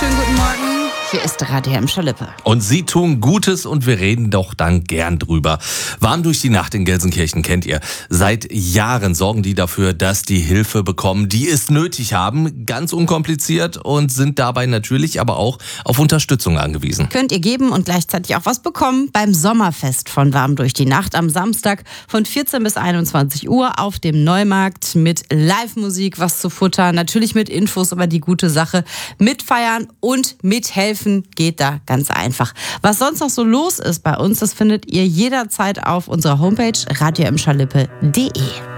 schönen guten Morgen. Hier ist Radio Emscher-Lippe. Und Sie tun Gutes und wir reden doch dann gern drüber. Warm durch die Nacht in Gelsenkirchen kennt ihr. Seit Jahren sorgen die dafür, dass die Hilfe bekommen, die es nötig haben. Ganz unkompliziert und sind dabei natürlich aber auch auf Unterstützung angewiesen. Könnt ihr geben und gleichzeitig auch was bekommen beim Sommerfest von Warm durch die Nacht am Samstag von 14 bis 21 Uhr auf dem Neumarkt mit Live-Musik, was zu futtern, natürlich mit Infos über die gute Sache, mitfeiern und mithelfen geht da ganz einfach. Was sonst noch so los ist bei uns, das findet ihr jederzeit auf unserer Homepage radioemscherlippe.de.